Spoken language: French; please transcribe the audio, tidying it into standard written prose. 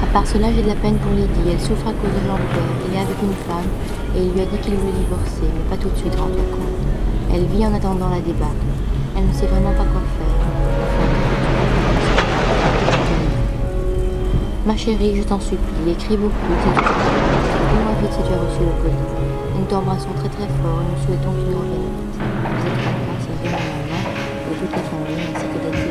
part cela, j'ai de la peine pour Lydie. Elle souffre à cause de Jean-Pierre. Il est avec une femme et il lui a dit qu'il voulait divorcer, mais pas tout de suite, rends-toi compte. Elle vit en attendant la débâcle. Elle ne sait vraiment pas quoi faire. Ma chérie, je t'en supplie, écris beaucoup, c'est tout. Dis-moi vite si tu as reçu le colis. Nous t'embrassons très très fort et nous souhaitons que tu nous reviennes vite. Vous êtes en grâce à Maman et toute la famille ainsi que Daniel.